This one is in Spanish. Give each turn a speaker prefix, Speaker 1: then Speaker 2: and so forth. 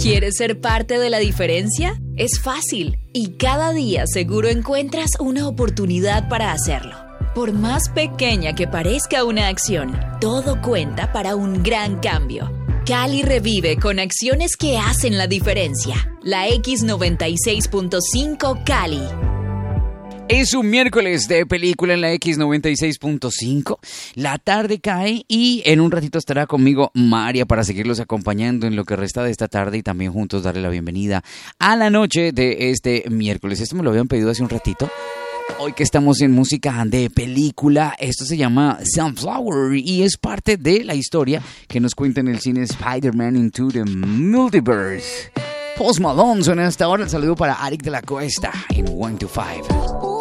Speaker 1: ¿Quieres ser parte de la diferencia? Es fácil y cada día seguro encuentras una oportunidad para hacerlo. Por más pequeña que parezca una acción, todo cuenta para un gran cambio. Cali revive con acciones que hacen la diferencia. La X96.5 Cali.
Speaker 2: Es un miércoles de película en la X96.5. La tarde cae y en un ratito estará conmigo María para seguirlos acompañando en lo que resta de esta tarde y también juntos darle la bienvenida a la noche de este miércoles. Esto me lo habían pedido hace un ratito. Hoy que estamos en música de película, esto se llama Sunflower y es parte de la historia que nos cuenta en el cine Spider-Man Into the Multiverse. Post Malone suena hasta ahora. El saludo para Arik de la Cuesta en 1 to 5.